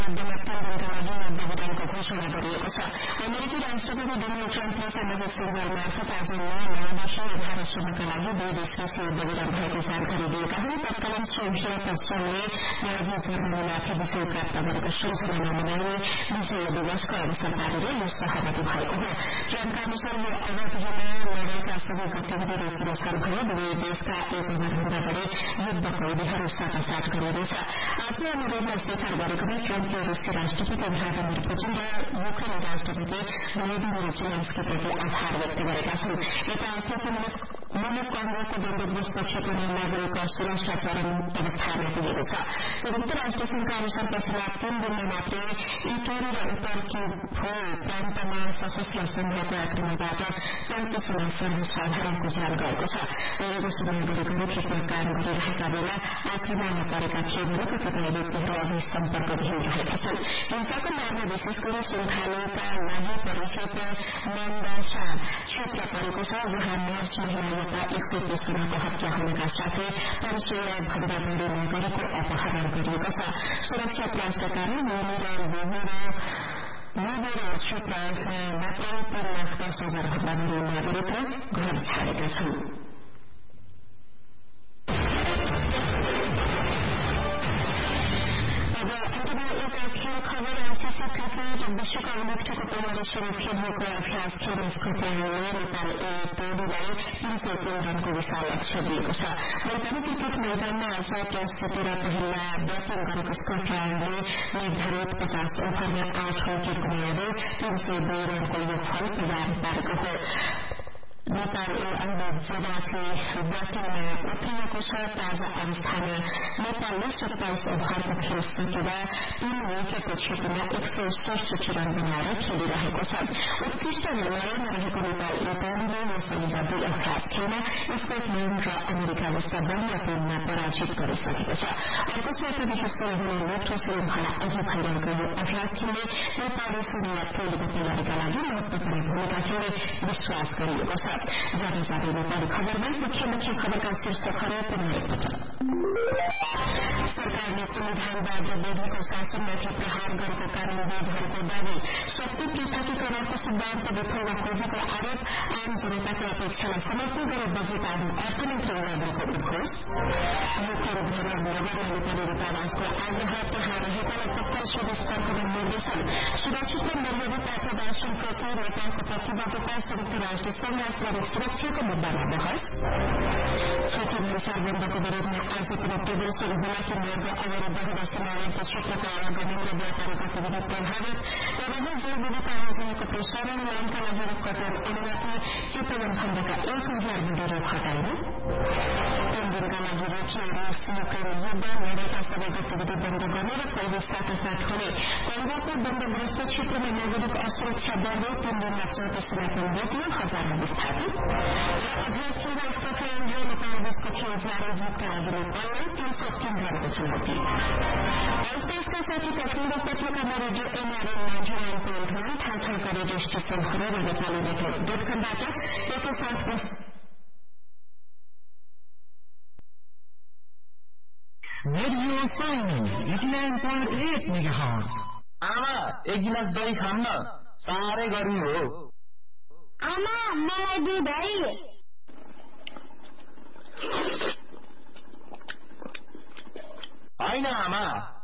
बलिदानको घोषणा गरिएको छ। अमेरिकी राष्ट्रपति डोनाल्ड ट्रम्पले सामाजिक सञ्जाल मार्फत आज नयाँ वर्षीय भारतसम्मका लागि 2 दिवसीय बलिदान भएको जानकारी दिएका हुन्। तत्कालीन सोभियत संघले नाजी जर्मनीमाथि विजय प्राप्त गरेको सम्झनामा मनाइने विजय दिवसको अवसर पारेर यो सहमति भएको हो। ट्रम्पका अनुसार यो अवधिमा लडाईका सबै गतिविधि रोकिने भने दुवै देशका 1000 भन्दा बढी युद्ध कैदीहरू साटासाट गरिँदैछ। आफ्नो अनुरोधलाई स्वीकार गरेकोमा ट्रम्पले रूसी राष्ट्रपति भ्लादिमिर पुटिन र युक्रेन राष्ट्रपति भ्लोदिमिर जेलेन्स्कीप्रति आभार व्यक्त गरेका छन्। यता मुलुक कंगोको बन्दोबस्त क्षेत्रमा नागरिक सुरक्षा चरम अवस्थामा पुगेको छ। संयुक्त राष्ट्र संघका अनुसार पछिल्ला 3 दिनमा मात्रै इटोरी र उत्तर किभू प्रान्तमा सशस्त्र समूहको आक्रमणबाट 34 जना सर्वसाधारणको ज्यान गएको छ। जसो नागरिकहरू खेतमा काम गरिरहेका बेला आक्रमणमा परेका थिए भने कतिपय व्यक्तिहरू अझै सम्पर्कविहीन रहेका छन्। हिंसाको मार्ग विशेष गरी सुनखानीका लागि परिचित मन्दासा क्षेत्र परेको छ, जहाँ मार्च महिना यता 130 जनाको हत्या हुनका साथै 500 भन्दा बढी नागरिकको अपहरण गरिएको छ। सुरक्षा प्रयासका कारण लुबेरो क्षेत्रमा मात्रै 3,10,000 भन्दा बढी नागरिकले घर छाडेका छन्। विश्वका अध्यक्षको तयारीसँग खेलिएको अभ्यास खेल स्कटल्याण्डले नेपाल ए टोलीलाई 303 रनको विशाल लक्ष्य दिएको छ। नेपाली क्रिकेट मैदानमा आज टस जितेर पहिला ब्याटिङ गरेको स्कटल्याण्डले निर्धारित 50 ओभरमा 8 विकेट गुमाउँदै 302 रनको योगफल तयार पारेको हो। नेपाल ए अहिले जवाफले ब्याटिङमा उत्रिएको छ। ताजा अवस्थामा नेपालले 27 ओभरको खेल सकिँदा 3 विकेटको क्षेत्रमा 167 रन बनाएर खेलिरहेको छ। उत्कृष्ट लडाईमा रहेको नेपाल ए टोलीले यसअघिका 2 अभ्यास खेलमा स्कटल्याण्ड र अमेरिका जस्ता बलिया टीममा पराजित गरिसकेको छ। अर्को सातादेखि शुरू हुने नेप्टो श्रृंखला अघि भइरहेको यो अभ्यास खेलले नेपाली सेना टोलीको तयारीका लागि महत्वपूर्ण भूमिका खेल्ने विश्वास गरिएको छ। जाँदै नेपाली खबरमा मुख्य खबरका शीर्षकहरू पुनः एकपटक। सरकारले संविधानवाद विधिको शासनमाथि प्रहार गरेको कारण विधहरूको दावी, शक्ति पृथकीकरणको सिद्धान्त विफलमा खोजेको आरोप, आम जनताको अपेक्षालाई समर्थन गरी बजेट आउनु अर्थमन्त्री उहाँको उद्घोष, युक्रेन भ्रमण नगर्ने नेपाली दूतावासको आग्रह, त्यहाँ रहेकालाई तत्काल स्वदेश फर्कने निर्देशन, सुरक्षित र मर्यादित आप्रवासनप्रति नेपालको प्रतिबद्धता, संयुक्त राष्ट्र संघ श्रमिक सुरक्षाको मुद्दामा बहस, छुट्टी अनुसार बन्दको विरोधमा आज पनि प्रदर्शन, हुलाकी मार्ग अवरुद्ध हुँदा सीमावर्ती क्षेत्रका आवागमन र व्यापारिक गतिविधि प्रभावित, प्रभावित जैव विविधता योजनाको प्रसारण, लाइनका लागि रुख कटान अनुमति, चितवन खण्डका 1000 भन्दा रुख हटाइने, 3 दिनका लागि रोकियो रूस युक्रेन युद्ध, लडाईका सबै गतिविधि बन्द गर्ने र कैदी साटासाट हुने, कंगोको बन्दोबस्त क्षेत्रमा नागरिक असुरक्षा बढ्दै 3 दिनमा 34 जनाको मृत्यु, हजारौं विस्थापित, अभ्यास खेलमा स्कटल्याण्ड र नेपाल बीचको खेल जारी, जितका लागि नेपाललाई 303 रनको चुनौती। यसका साथै काठमाडौँ उपत्यकामा रेडियो एमआरएन 99.1 ठाउँका रेडियो स्टेशनहरू र नेपाली नेटवर्कबाट एकैसाथ रेडियो साइनिङ 89.8 मेगाहर्ज। आमा, एक गिलास दही खाम न, साह्रै गर्मी हो। आमा, मलाई दुध है। होइन आमा,